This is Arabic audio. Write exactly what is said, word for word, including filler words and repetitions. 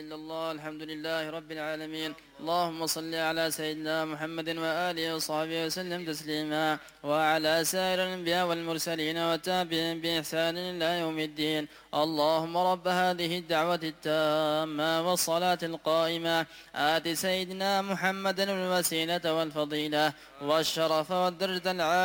إلا الله. الحمد لله رب العالمين. اللهم صل على سيدنا محمد وآله وصحبه وسلم تسليما، وعلى سائر الأنبياء والمرسلين والتابعين بإحسان إلى يوم الدين. اللهم رب هذه الدعوة التامة والصلاة القائمة آت سيدنا محمد الوسيلة والفضيلة والشرف والدرجة العالية